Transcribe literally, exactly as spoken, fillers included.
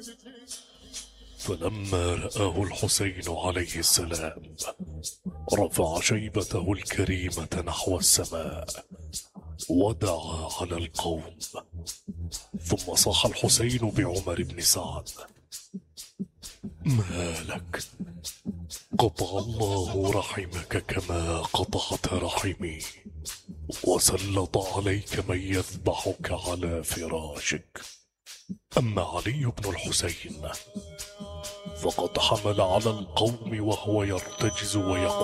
فلما رآه الحسين عليه السلام رفع شيبته الكريمة نحو السماء ودعا على القوم. ثم صاح الحسين بعمر بن سعد: ما لك؟ قطع الله رحمك كما قطعت رحمي، وسلط عليك من يذبحك على فراشك. أما علي بن الحسين فقد حمل على القوم وهو يرتجز ويقول: